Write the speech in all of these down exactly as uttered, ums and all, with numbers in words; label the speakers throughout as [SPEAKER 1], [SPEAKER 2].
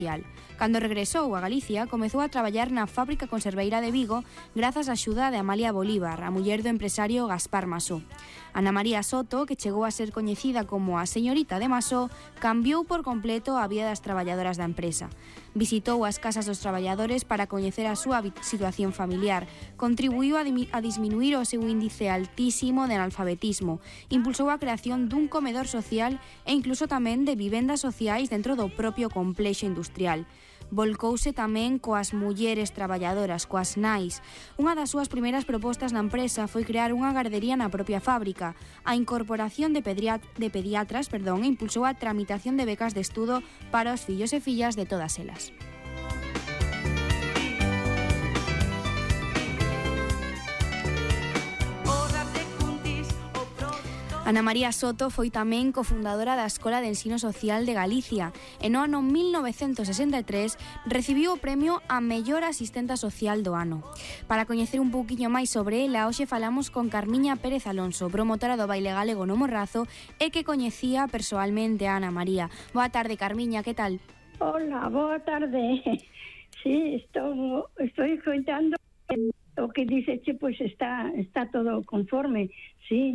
[SPEAKER 1] Cando regresou a Galicia, comezou a traballar na fábrica conserveira de Vigo grazas á axuda de Amalia Bolívar, a muller do empresario Gaspar Masó. Ana María Soto, que chegou a ser coñecida como a señorita de Masó, cambiou por completo a vida das traballadoras da empresa. Visitou as casas dos traballadores para coñecer a súa situación familiar, contribuiu a, a disminuir o seu índice altísimo de analfabetismo, impulsou a creación dun comedor social e incluso tamén de vivendas sociais dentro do propio complexo industrial. Volcouse tamén coas mulleres traballadoras, coas nais. Unha das súas primeiras propostas na empresa foi crear unha gardería na propia fábrica. A incorporación de, pediat- de pediatras perdón, impulsou a tramitación de becas de estudo para os fillos e fillas de todas elas. Ana María Soto foi tamén cofundadora da Escola de Ensino Social de Galicia e no ano mil novecentos sesenta e tres recibiu o premio a mellor asistenta social do ano. Para coñecer un pouquiño máis sobre ela, hoxe falamos con Carmiña Pérez Alonso, promotora do baile galego no Morrazo e que coñecía persoalmente a Ana María. Boa tarde, Carmiña, que tal?
[SPEAKER 2] Hola, boa tarde. Sí, estou, estou contando o que diceche, pois pues está, está todo conforme, sí.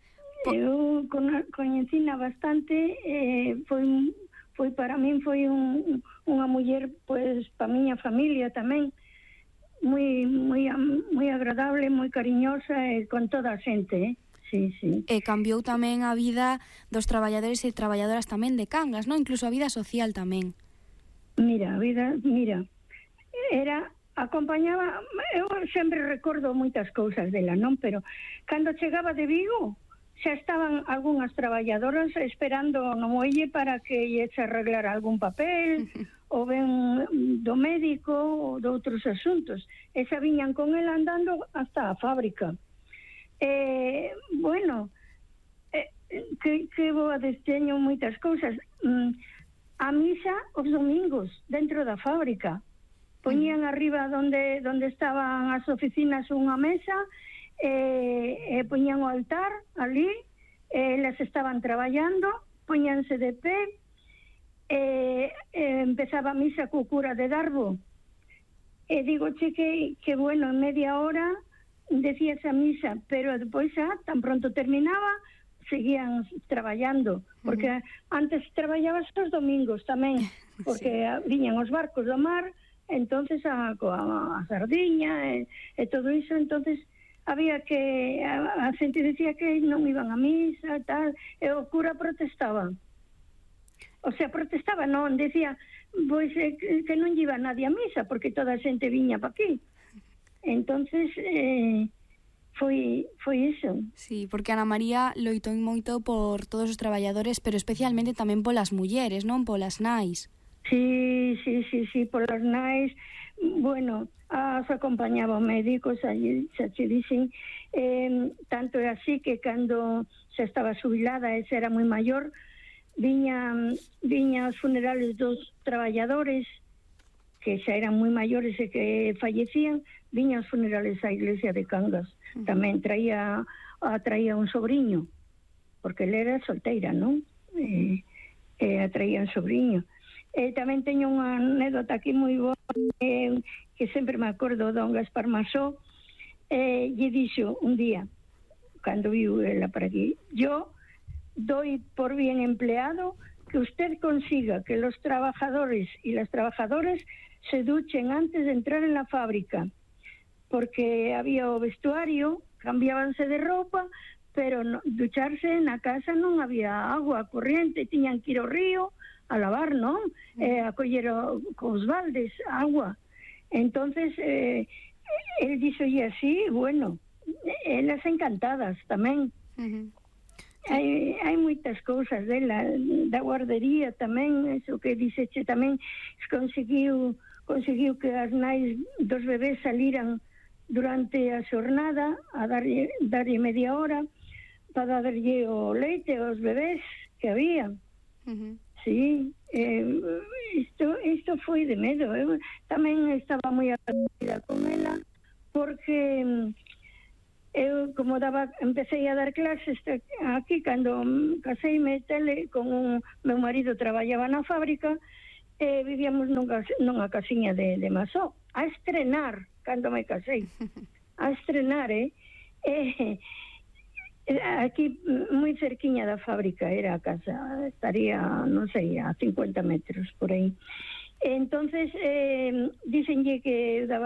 [SPEAKER 2] Eu coñecina bastante, eh, foi foi para min foi un, unha muller, pois, para miña familia tamén, moi moi moi agradable, moi cariñosa e con toda a xente, eh? Sí, sí.
[SPEAKER 1] E cambiou tamén a vida dos traballadores e traballadoras tamén de Cangas, non? Incluso a vida social tamén.
[SPEAKER 2] Mira, a vida, mira, era acompañaba, eu sempre recordo moitas cousas dela, non? Pero cando chegaba de Vigo, xa estaban algunhas traballadoras esperando no muelle para que lle se arreglara algún papel ou ben do médico ou de outros asuntos, e xa viñan con el andando hasta a fábrica. Eh, bueno, eh, que, que boa desteño moitas cousas. Mm, a misa os domingos dentro da fábrica, poñían arriba donde, donde estaban as oficinas unha mesa e, e poñían o altar ali, e elas estaban traballando, poñíanse de pé, e, e empezaba a misa co cura de Darbo, e digo che que, que bueno, en media hora decías a misa, pero depois xa, tan pronto terminaba, seguían traballando, porque uh-huh. antes traballabas os domingos tamén, porque sí. viñan os barcos do mar, entonces a, a, a sardiña e, e todo iso, entonces había que, a, a xente decía que non iban a misa, tal, e o cura protestaba. O sea, protestaba, non, decía, pois eh, que non iba nadie a misa, porque toda a xente viña pa aquí. Entonces, eh, foi, foi iso.
[SPEAKER 1] Sí, porque Ana María loitou moito por todos os traballadores, pero especialmente tamén polas mulleres, non? Polas nais.
[SPEAKER 2] Sí, sí, sí, sí, polas nais. Bueno, as acompañaba o médico, xa, xa che dixen, eh, tanto é así que cando xa estaba xubilada e xa era moi maior, viña, viña aos funerales dos traballadores que xa eran moi maiores e que fallecían, viña aos funerales á iglesia de Cangas. Uh-huh. Tamén traía, a, traía un sobrinho, porque ele era solteira, non? E, e traía un sobrinho. E tamén teño unha anécdota aquí moi boa, eh, que sempre me acordo, don Gaspar Masó, eh, lle dixo un día, cando viu ela por aquí, yo doy por bien empleado que usted consiga que los trabajadores y las trabajadoras se duchen antes de entrar en la fábrica, porque había o vestuario, cambiábanse de ropa, pero no, ducharse na casa non había agua corriente, tiñan que ir ao río a lavar, non? Uh-huh. Eh, a coller o, cos baldes, agua. Entonces, eh, el dixolle así, bueno, elas encantadas tamén. Uh-huh. Hai, hai moitas cousas dela, da guardería tamén, eso que dixeche tamén, conseguiu, conseguiu que as nais dos bebés saliran durante a xornada a darlle, darlle media hora para darlle o leite aos bebés que había. Uh-huh. Sí, eh, isto, isto foi de medo. Eu tamén estaba moi agradecida con ela, porque eu, como daba, empecé a dar clases aquí cando caseime tele, con un, meu marido traballaba na fábrica, eh, vivíamos nunha, nunha casiña de, de Masó, a estrenar, cando me casei, a estrenar, eh? eh aquí, moi cerquiña da fábrica era a casa, estaría, non sei, a cincuenta metros por aí. Entonces, eh, dicenlle que daba